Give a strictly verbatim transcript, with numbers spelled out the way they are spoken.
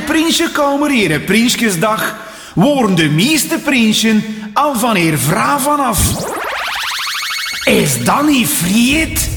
prinsje komen hier, Prinsjesdag, worden de meeste prinsen al van hier vrouw vanaf. Is dat niet vreed?